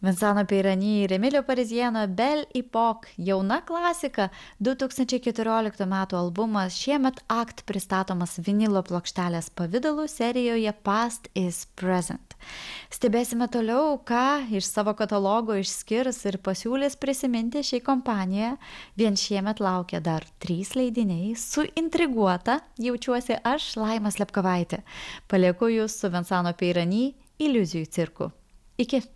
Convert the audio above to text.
Vincano Peirani ir Emilio Parizieno Belle Époque jauna klasika 2014 metų albumas šiemet Act pristatomas vinilo plokštelės pavidalu serijoje Past is Present. Stebėsime toliau, ką iš savo katalogo išskirs ir pasiūlys prisiminti šiai kompaniją. Vien šiemet laukia dar 3 leidiniai. Suintriguota jaučiuosi aš, Laima Slepkovaitė. Palieku jūs su Vincano Peirani iliuzijų cirku. Iki.